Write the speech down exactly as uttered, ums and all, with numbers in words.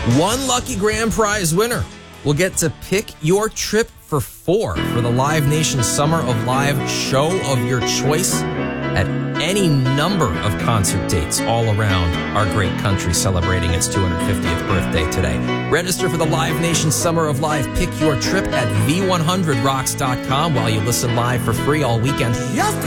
One lucky grand prize winner will get to pick your trip for four for the Live Nation Summer of Live show of your choice at any number of concert dates all around our great country celebrating its two hundred fiftieth birthday today. Register for the Live Nation Summer of Live. Pick your trip at v one hundred rocks dot com while you listen live for free all weekend.